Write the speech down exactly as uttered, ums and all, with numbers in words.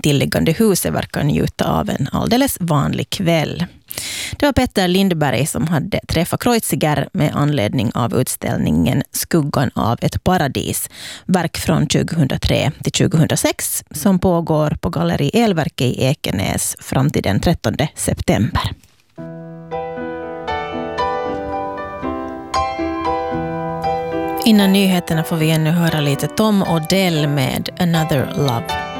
intilliggande huset verkar njuta av en alldeles vanlig kväll. Det var Petter Lindberg som hade träffat Kreuziger med anledning av utställningen Skuggan av ett paradis, verk från tjugohundratre till tjugohundrasex, som pågår på Galleri Elverke i Ekenäs fram till den trettonde september. Innan nyheterna får vi ännu höra lite Tom Odell med Another Love.